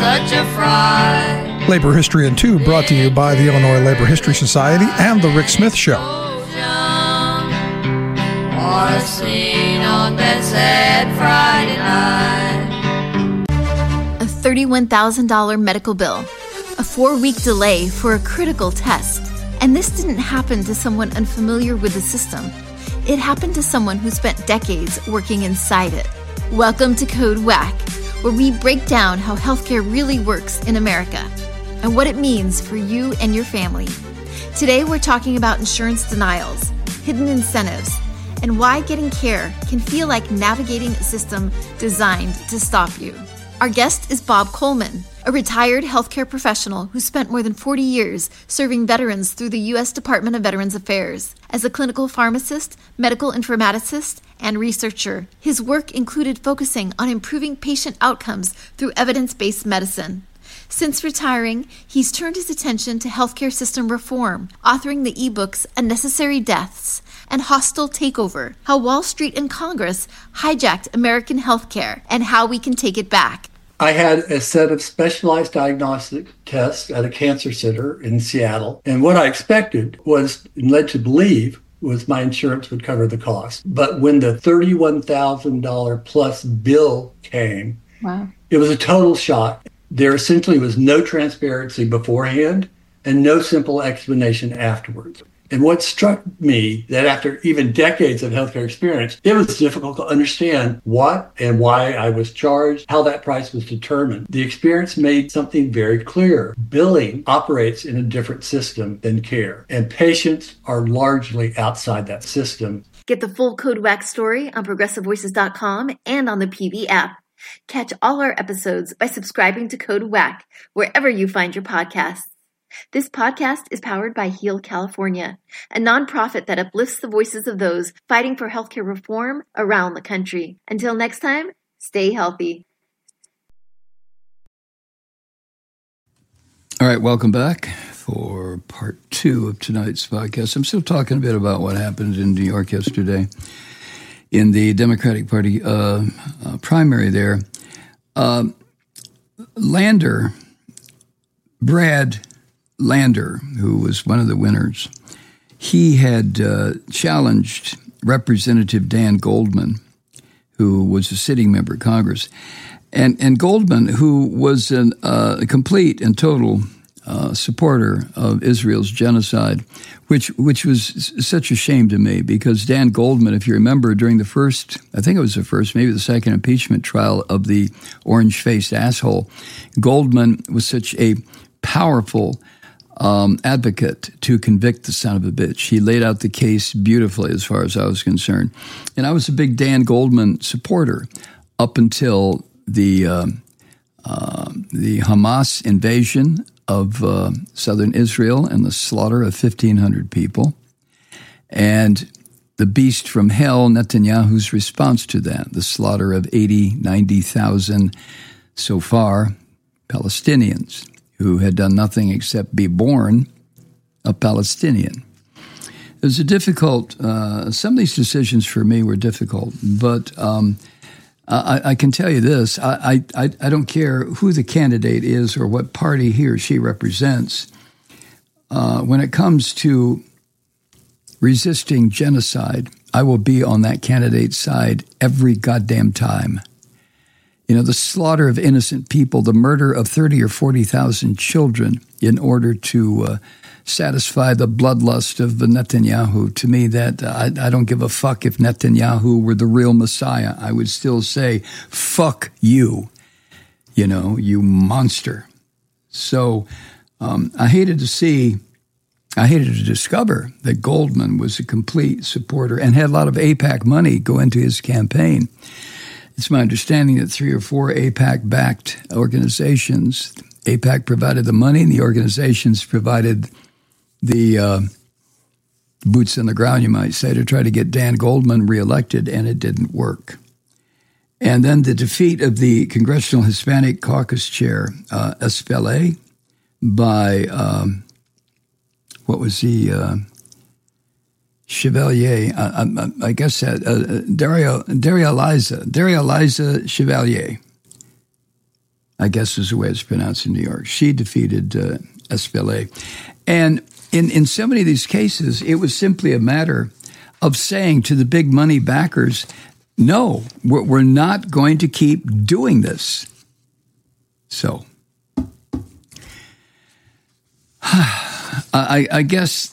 such a fright. Labor History in 2 brought to you by the Illinois Labor History Society and The Rick Smith Show. Or seen on that sad Friday night. A $31,000 medical bill, a 4-week delay for a critical test. And this didn't happen to someone unfamiliar with the system. It happened to someone who spent decades working inside it. Welcome to Code Whack, where we break down how healthcare really works in America and what it means for you and your family. Today, we're talking about insurance denials, hidden incentives, and why getting care can feel like navigating a system designed to stop you. Our guest is Bob Coleman, a retired healthcare professional who spent more than 40 years serving veterans through the U.S. Department of Veterans Affairs. As a clinical pharmacist, medical informaticist, and researcher, his work included focusing on improving patient outcomes through evidence-based medicine. Since retiring, he's turned his attention to healthcare system reform, authoring the ebooks Unnecessary Deaths and Hostile Takeover, How Wall Street and Congress Hijacked American Healthcare and How We Can Take It Back. I had a set of specialized diagnostic tests at a cancer center in Seattle. And what I expected was, and led to believe, was my insurance would cover the cost. But when the $31,000 plus bill came, Wow. It was a total shock. There essentially was no transparency beforehand and no simple explanation afterwards. And what struck me that after even decades of healthcare experience, it was difficult to understand what and why I was charged, how that price was determined. The experience made something very clear. Billing operates in a different system than care, and patients are largely outside that system. Get the full Code Whack story on ProgressiveVoices.com and on the PV app. Catch all our episodes by subscribing to Code Whack wherever you find your podcasts. This podcast is powered by Heal California, a nonprofit that uplifts the voices of those fighting for healthcare reform around the country. Until next time, stay healthy. All right, welcome back for part 2 of tonight's podcast. I'm still talking a bit about what happened in New York yesterday in the Democratic Party primary there. Brad Lander, who was one of the winners, he had challenged Representative Dan Goldman, who was a sitting member of Congress. And Goldman, who was a complete and total supporter of Israel's genocide, which was such a shame to me, because Dan Goldman, if you remember, during the first, I think it was the first, maybe the second impeachment trial of the orange-faced asshole, Goldman was such a powerful advocate to convict the son of a bitch. He laid out the case beautifully as far as I was concerned. And I was a big Dan Goldman supporter up until the Hamas invasion of southern Israel and the slaughter of 1,500 people, and the beast from hell, Netanyahu's response to that, the slaughter of 90,000 so far Palestinians who had done nothing except be born a Palestinian. It was a difficult, some of these decisions for me were difficult, but I can tell you this, I don't care who the candidate is or what party he or she represents. When it comes to resisting genocide, I will be on that candidate's side every goddamn time. You know, the slaughter of innocent people, the murder of 30 or 40,000 children in order to satisfy the bloodlust of the Netanyahu. To me, that I don't give a fuck if Netanyahu were the real Messiah. I would still say, fuck you, you know, you monster. So I hated to discover that Goldman was a complete supporter and had a lot of AIPAC money go into his campaign. It's my understanding that 3 or 4 AIPAC-backed organizations, AIPAC provided the money and the organizations provided the boots on the ground, you might say, to try to get Dan Goldman reelected, and it didn't work. And then the defeat of the Congressional Hispanic Caucus chair, SPLA, by, Chevalier, I guess that, Daria Liza Chevalier. I guess is the way it's pronounced in New York. She defeated SPLA. And in so many of these cases, it was simply a matter of saying to the big money backers, no, we're not going to keep doing this. So I guess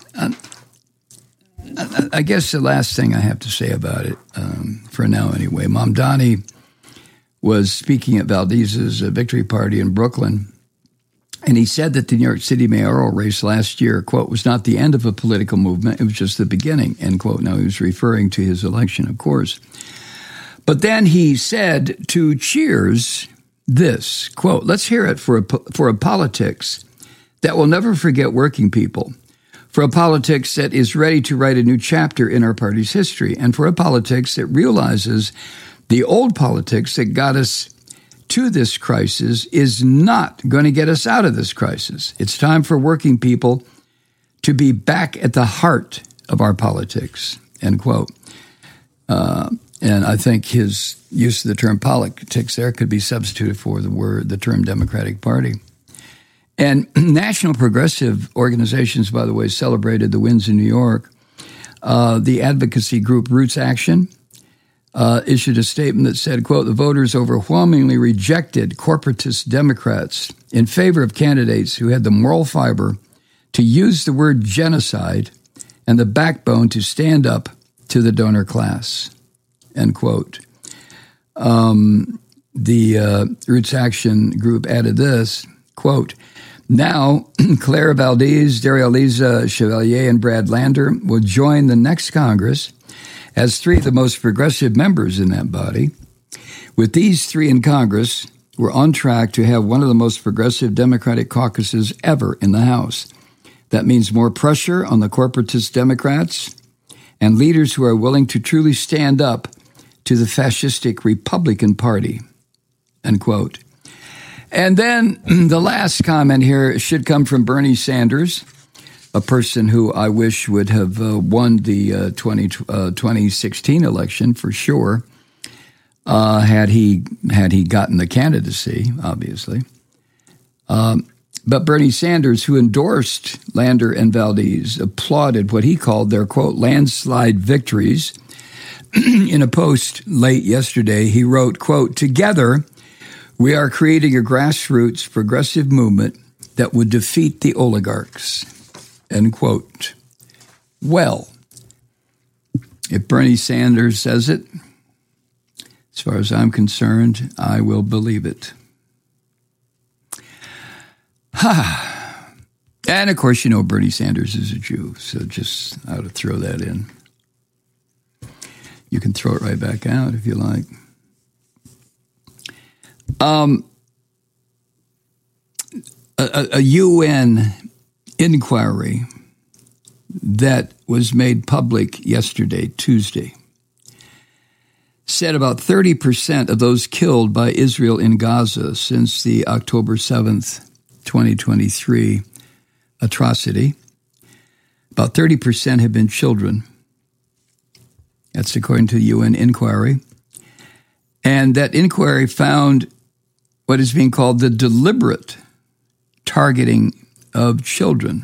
the last thing I have to say about it, for now anyway, Mamdani was speaking at Valdez's victory party in Brooklyn, and he said that the New York City mayoral race last year, quote, was not the end of a political movement, it was just the beginning, end quote. Now, he was referring to his election, of course. But then he said to Cheers this, quote, let's hear it for a politics that will never forget working people, for a politics that is ready to write a new chapter in our party's history, and for a politics that realizes the old politics that got us to this crisis is not going to get us out of this crisis. It's time for working people to be back at the heart of our politics, end quote. And I think his use of the term politics there could be substituted for the term Democratic Party. And national progressive organizations, by the way, celebrated the wins in New York. The advocacy group Roots Action issued a statement that said, quote, the voters overwhelmingly rejected corporatist Democrats in favor of candidates who had the moral fiber to use the word genocide and the backbone to stand up to the donor class, end quote. The Roots Action group added this, quote, now, Claire Valdez, Dario-Liza Chevalier, and Brad Lander will join the next Congress as three of the most progressive members in that body. With these three in Congress, we're on track to have one of the most progressive Democratic caucuses ever in the House. That means more pressure on the corporatist Democrats and leaders who are willing to truly stand up to the fascistic Republican Party, end quote. And then the last comment here should come from Bernie Sanders, a person who I wish would have won the 2016 election for sure, had he gotten the candidacy, obviously. But Bernie Sanders, who endorsed Lander and Valdez, applauded what he called their, quote, landslide victories. In a post late yesterday, he wrote, quote, together, we are creating a grassroots progressive movement that would defeat the oligarchs, end quote. Well, if Bernie Sanders says it, as far as I'm concerned, I will believe it. And of course, you know, Bernie Sanders is a Jew, so just I ought to throw that in. You can throw it right back out if you like. A UN inquiry that was made public yesterday, Tuesday, said about 30% of those killed by Israel in Gaza since the October 7th, 2023 atrocity, about 30% have been children. That's according to the UN inquiry. And that inquiry found what is being called the deliberate targeting of children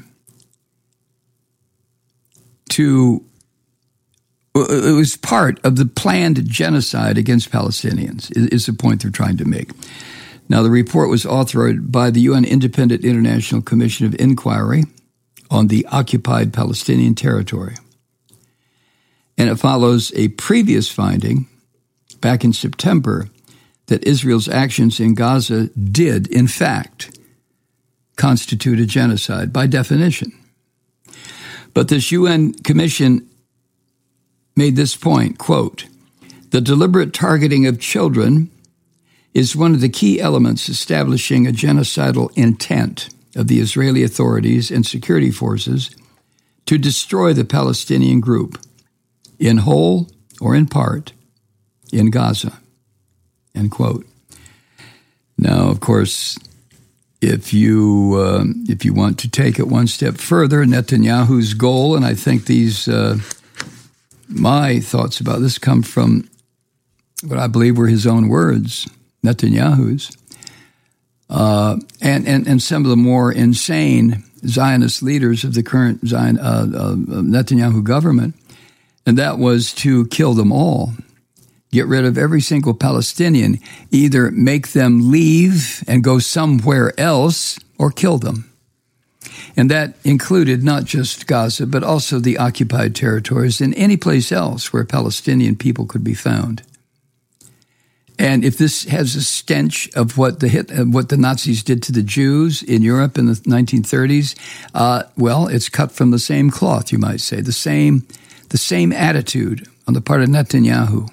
it was part of the planned genocide against Palestinians, is the point they're trying to make. Now, the report was authored by the UN Independent International Commission of Inquiry on the occupied Palestinian territory. And it follows a previous finding back in September that Israel's actions in Gaza did, in fact, constitute a genocide by definition. But this UN commission made this point, quote, the deliberate targeting of children is one of the key elements establishing a genocidal intent of the Israeli authorities and security forces to destroy the Palestinian group, in whole or in part, in Gaza, end quote. Now, of course, if you want to take it one step further, Netanyahu's goal, and I think these my thoughts about this come from what I believe were his own words, Netanyahu's. and some of the more insane Zionist leaders of the current Netanyahu government, and that was to kill them all. Get rid of every single Palestinian, either make them leave and go somewhere else or kill them. And that included not just Gaza, but also the occupied territories and any place else where Palestinian people could be found. And if this has a stench of what the Nazis did to the Jews in Europe in the 1930s, well, it's cut from the same cloth, you might say, the same attitude on the part of Netanyahu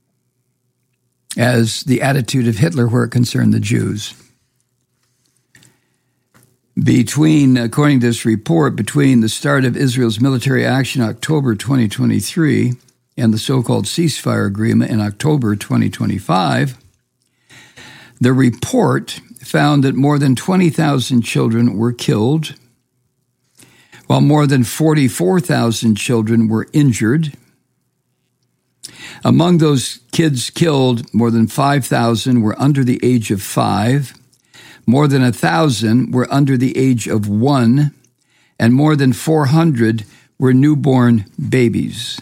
as the attitude of Hitler where it concerned the Jews. According to this report, between the start of Israel's military action in October 2023 and the so-called ceasefire agreement in October 2025, the report found that more than 20,000 children were killed, while more than 44,000 children were injured. Among those kids killed, more than 5,000 were under the age of 5, more than 1,000 were under the age of 1, and more than 400 were newborn babies.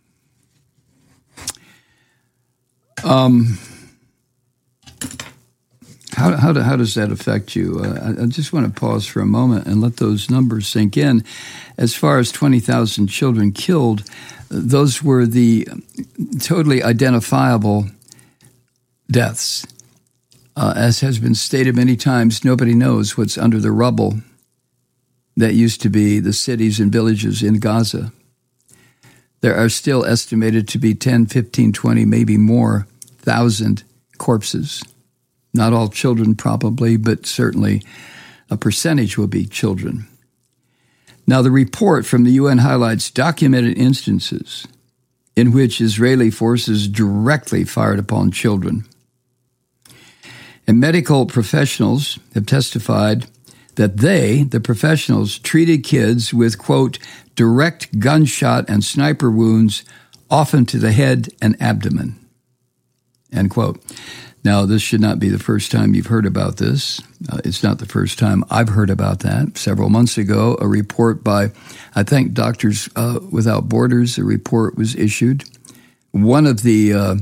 How does that affect you? I just want to pause for a moment and let those numbers sink in. As far as 20,000 children killed, those were the totally identifiable deaths. As has been stated many times, nobody knows what's under the rubble that used to be the cities and villages in Gaza. There are still estimated to be 10, 15, 20, maybe more thousand corpses. Not all children probably, but certainly a percentage will be children. Now, the report from the UN highlights documented instances in which Israeli forces directly fired upon children. And medical professionals have testified that the professionals, treated kids with, quote, direct gunshot and sniper wounds, often to the head and abdomen, end quote. Now, this should not be the first time you've heard about this. It's not the first time I've heard about that. Several months ago, a report by, I think, Doctors Without Borders, a report was issued. One of the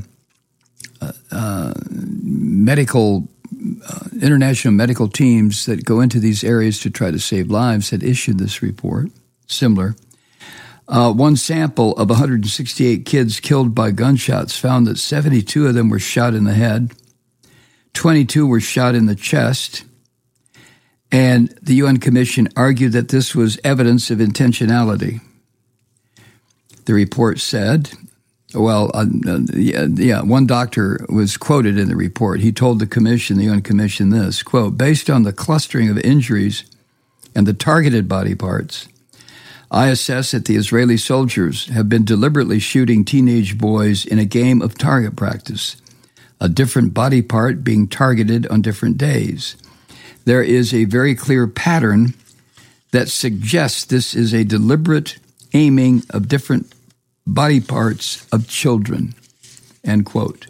international medical teams that go into these areas to try to save lives had issued this report, similar. One sample of 168 kids killed by gunshots found that 72 of them were shot in the head, 22 were shot in the chest, and the UN Commission argued that this was evidence of intentionality. The report said, one doctor was quoted in the report. He told the UN Commission this, quote, based on the clustering of injuries and the targeted body parts, I assess that the Israeli soldiers have been deliberately shooting teenage boys in a game of target practice, a different body part being targeted on different days. There is a very clear pattern that suggests this is a deliberate aiming of different body parts of children, end quote.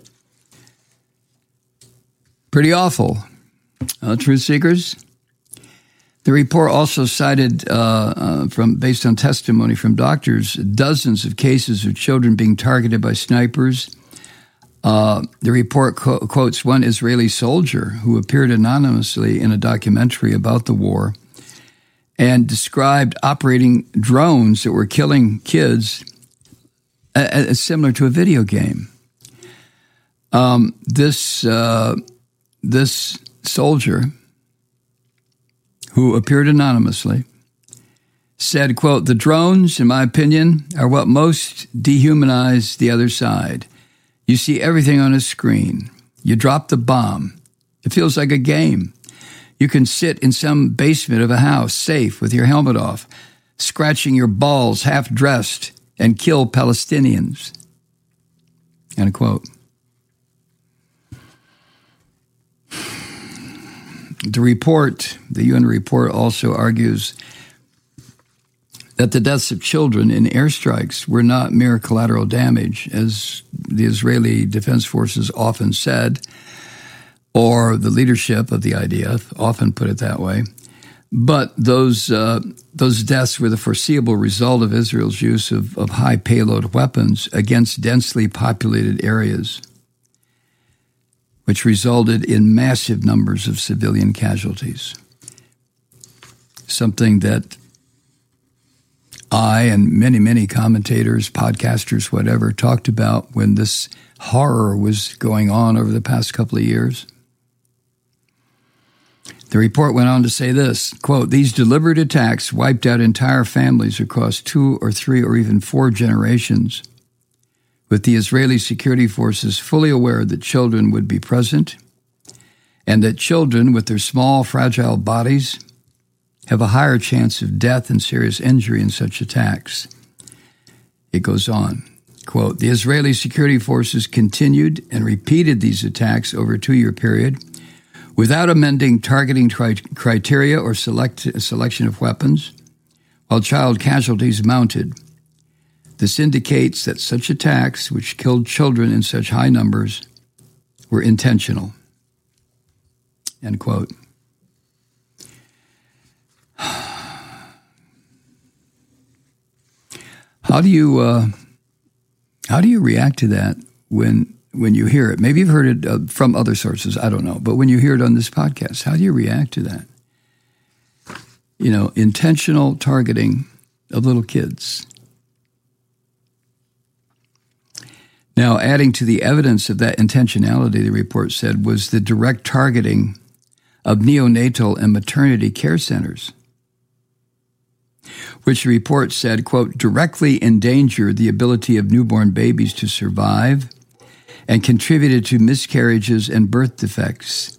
Pretty awful, truth seekers. The report also cited, based on testimony from doctors, dozens of cases of children being targeted by snipers. The report quotes one Israeli soldier who appeared anonymously in a documentary about the war and described operating drones that were killing kids similar to a video game. This soldier, who appeared anonymously, said, quote, the drones, in my opinion, are what most dehumanize the other side. You see everything on a screen. You drop the bomb. It feels like a game. You can sit in some basement of a house, safe, with your helmet off, scratching your balls, half-dressed, and kill Palestinians, end quote. The UN report also argues that the deaths of children in airstrikes were not mere collateral damage, as the Israeli Defense Forces often said, or the leadership of the IDF, often put it that way. But those deaths were the foreseeable result of Israel's use of high payload weapons against densely populated areas, which resulted in massive numbers of civilian casualties. Something that I and many, many commentators, podcasters, whatever, talked about when this horror was going on over the past couple of years. The report went on to say this, quote, "These deliberate attacks wiped out entire families across 2 or 3 or even 4 generations, with the Israeli security forces fully aware that children would be present and that children with their small, fragile bodies have a higher chance of death and serious injury in such attacks." It goes on, quote, "The Israeli security forces continued and repeated these attacks over a 2-year period without amending targeting criteria or selection of weapons, while child casualties mounted. This indicates that such attacks, which killed children in such high numbers, were intentional." End quote. How do you react to that when you hear it? Maybe you've heard it from other sources, I don't know. But when you hear it on this podcast, how do you react to that? You know, intentional targeting of little kids. Now, adding to the evidence of that intentionality, the report said, was the direct targeting of neonatal and maternity care centers, which the report said, quote, directly endangered the ability of newborn babies to survive and contributed to miscarriages and birth defects.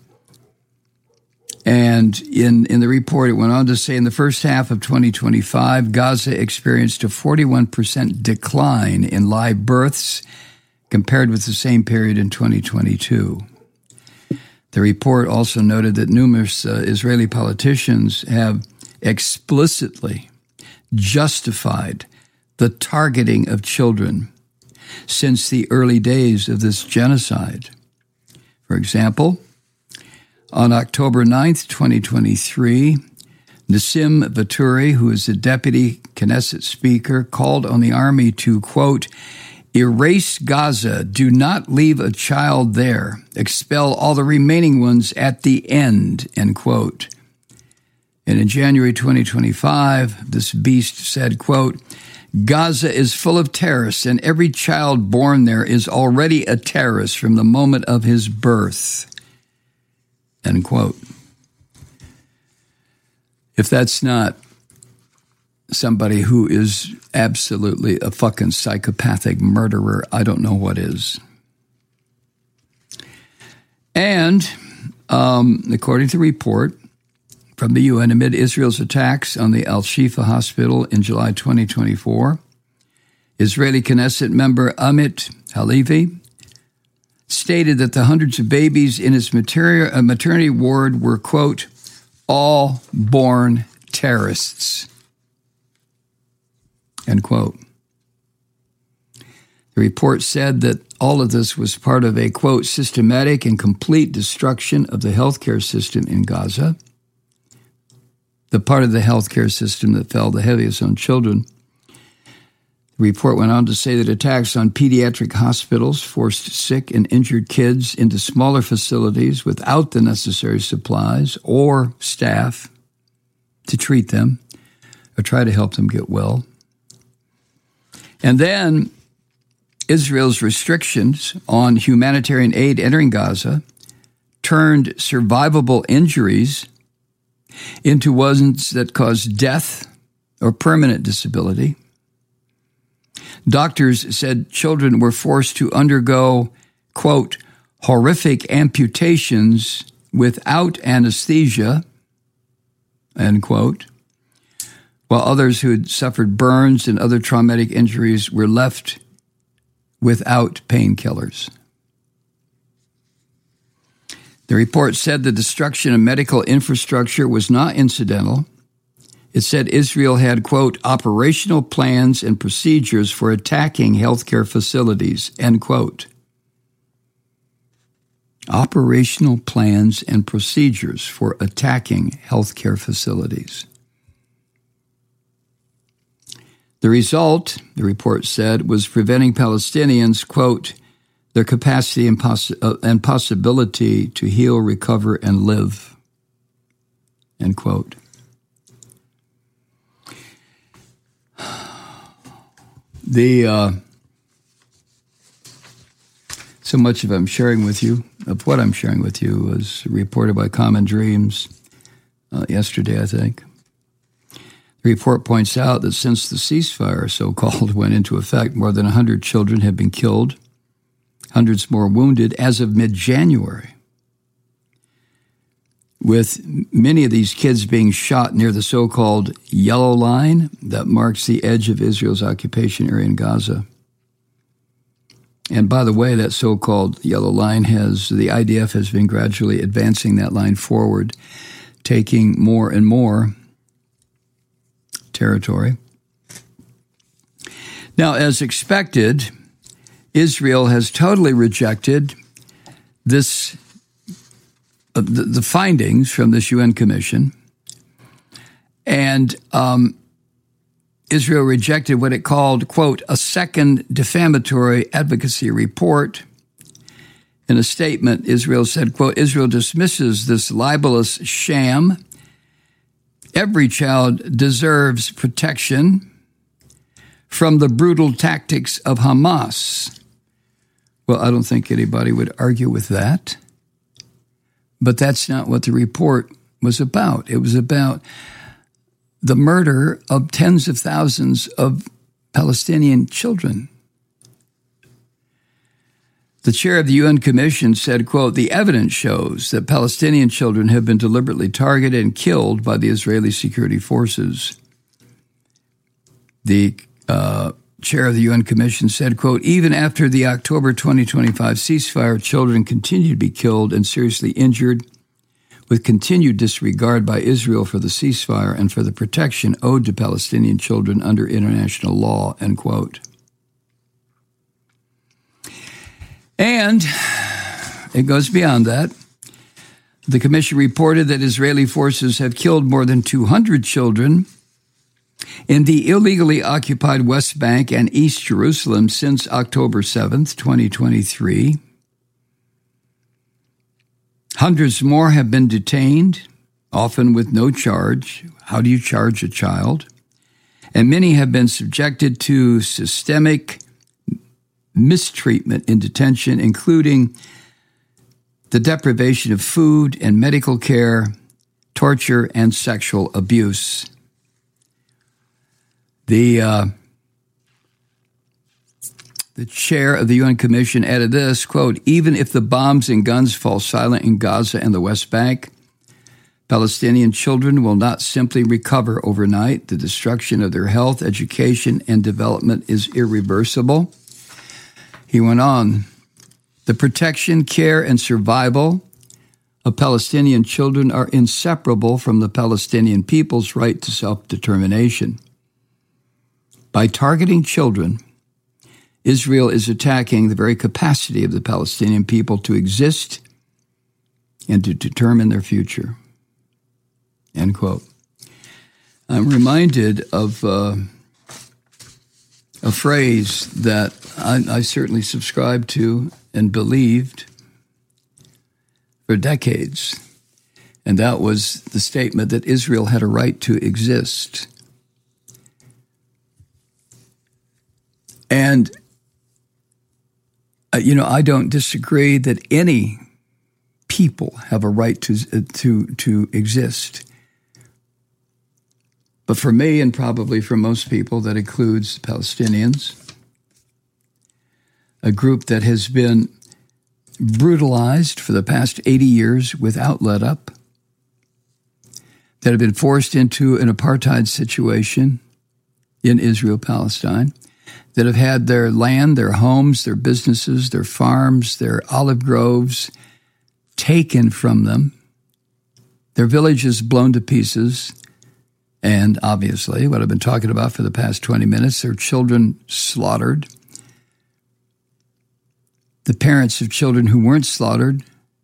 And in the report, it went on to say in the first half of 2025, Gaza experienced a 41% decline in live births compared with the same period in 2022. The report also noted that numerous Israeli politicians have explicitly justified the targeting of children since the early days of this genocide. For example, on October 9th, 2023, Nassim Vaturi, who is the deputy Knesset speaker, called on the army to, quote, erase Gaza, do not leave a child there, expel all the remaining ones at the end, end quote. And in January 2025, this beast said, quote, Gaza is full of terrorists, and every child born there is already a terrorist from the moment of his birth, end quote. If that's not somebody who is absolutely a fucking psychopathic murderer, I don't know what is. And according to the report from the UN, amid Israel's attacks on the Al-Shifa hospital in July 2024, Israeli Knesset member Amit Halevi stated that the hundreds of babies in his maternity ward were, quote, all born terrorists, end quote. The report said that all of this was part of a, quote, systematic and complete destruction of the healthcare system in Gaza, the part of the healthcare system that fell the heaviest on children. The report went on to say that attacks on pediatric hospitals forced sick and injured kids into smaller facilities without the necessary supplies or staff to treat them or try to help them get well. And then Israel's restrictions on humanitarian aid entering Gaza turned survivable injuries into ones that caused death or permanent disability. Doctors said children were forced to undergo, quote, horrific amputations without anesthesia, end quote, while others who had suffered burns and other traumatic injuries were left without painkillers. The report said the destruction of medical infrastructure was not incidental. It said Israel had, quote, operational plans and procedures for attacking healthcare facilities, end quote. operational plans and procedures for attacking healthcare facilities. The result, the report said, was preventing Palestinians, quote, their capacity and possibility to heal, recover, and live, end quote. So much of what I'm sharing with you was reported by Common Dreams yesterday, I think. The report points out that since the ceasefire, so-called, went into effect, more than 100 children have been killed, hundreds more wounded as of mid-January, with many of these kids being shot near the so-called yellow line that marks the edge of Israel's occupation area in Gaza. And by the way, that so-called yellow line the IDF has been gradually advancing that line forward, taking more and more territory. Now, as expected, Israel has totally rejected the findings from this UN commission, and Israel rejected what it called, quote, a second defamatory advocacy report. In a statement, Israel said, quote, Israel dismisses this libelous sham. Every child deserves protection from the brutal tactics of Hamas. Well, I don't think anybody would argue with that. But that's not what the report was about. It was about the murder of tens of thousands of Palestinian children. The chair of the UN Commission said, quote, the evidence shows that Palestinian children have been deliberately targeted and killed by the Israeli security forces. The chair of the UN Commission said, quote, even after the October 2025 ceasefire, children continue to be killed and seriously injured, with continued disregard by Israel for the ceasefire and for the protection owed to Palestinian children under international law, end quote. And it goes beyond that. The commission reported that Israeli forces have killed more than 200 children in the illegally occupied West Bank and East Jerusalem since October 7th, 2023. Hundreds more have been detained, often with no charge. How do you charge a child? And many have been subjected to systemic mistreatment in detention, including the deprivation of food and medical care, torture, and sexual abuse. The chair of the UN Commission added this, quote, even if the bombs and guns fall silent in Gaza and the West Bank, Palestinian children will not simply recover overnight. The destruction of their health, education, and development is irreversible. He went on, the protection, care, and survival of Palestinian children are inseparable from the Palestinian people's right to self-determination. By targeting children, Israel is attacking the very capacity of the Palestinian people to exist and to determine their future. End quote. I'm reminded of a phrase that I certainly subscribed to and believed for decades, and that was the statement that Israel had a right to exist. And I don't disagree that any people have a right to exist. But for me, and probably for most people, that includes Palestinians, a group that has been brutalized for the past 80 years without let-up, that have been forced into an apartheid situation in Israel-Palestine, that have had their land, their homes, their businesses, their farms, their olive groves taken from them, their villages blown to pieces, and obviously, what I've been talking about for the past 20 minutes, their children slaughtered. The parents of children who weren't slaughtered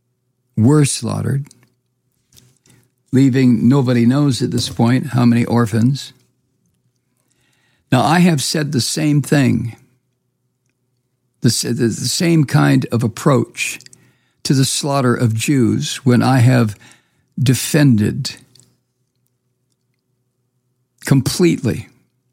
were slaughtered, leaving nobody knows at this point how many orphans. Now, I have said the same thing, the same kind of approach to the slaughter of Jews when I have defended completely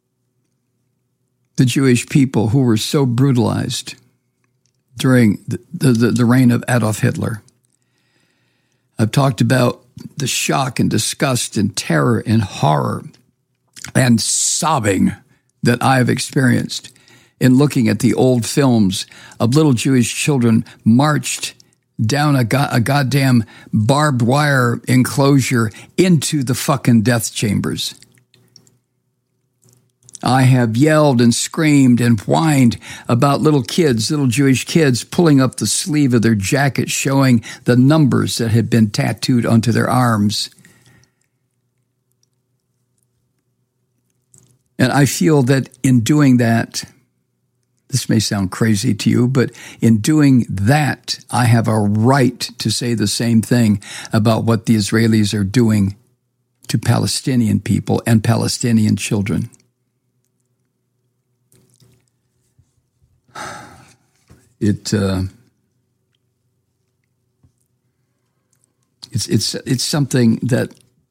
the Jewish people who were so brutalized during the reign of Adolf Hitler. I've talked about the shock and disgust and terror and horror and sobbing that I have experienced in looking at the old films of little Jewish children marched down a goddamn barbed wire enclosure into the fucking death chambers. I have yelled and screamed and whined about little Jewish kids pulling up the sleeve of their jacket showing the numbers that had been tattooed onto their arms. And I feel that in doing that, this may sound crazy to you, but in doing that, I have a right to say the same thing about what the Israelis are doing to Palestinian people and Palestinian children. It's something that,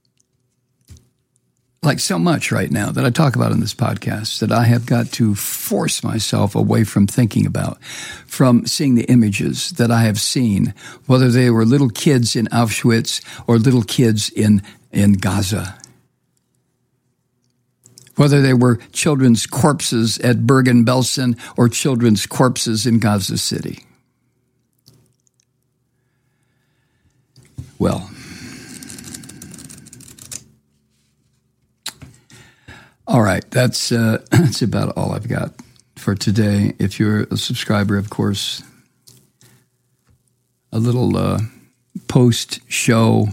like so much right now that I talk about in this podcast, that I have got to force myself away from thinking about, from seeing the images that I have seen, whether they were little kids in Auschwitz or little kids in Gaza, whether they were children's corpses at Bergen-Belsen or children's corpses in Gaza City. Well, all right, that's about all I've got for today. If you're a subscriber, of course, a little post-show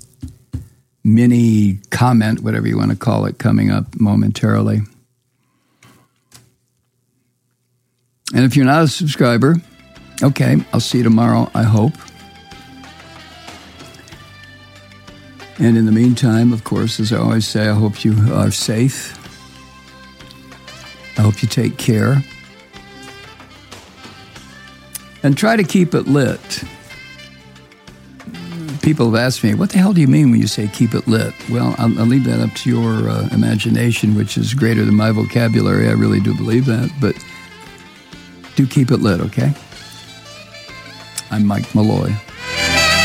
mini comment, whatever you want to call it, coming up momentarily. And if you're not a subscriber, okay, I'll see you tomorrow, I hope. And in the meantime, of course, as I always say, I hope you are safe. I hope you take care. And try to keep it lit. People have asked me, what the hell do you mean when you say keep it lit? Well, I'll leave that up to your imagination, which is greater than my vocabulary. I really do believe that. But do keep it lit, okay? I'm Mike Malloy.